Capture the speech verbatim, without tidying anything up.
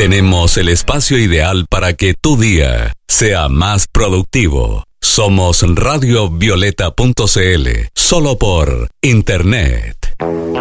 Tenemos el espacio ideal para que tu día sea más productivo. Somos radio violeta punto c l, solo por Internet.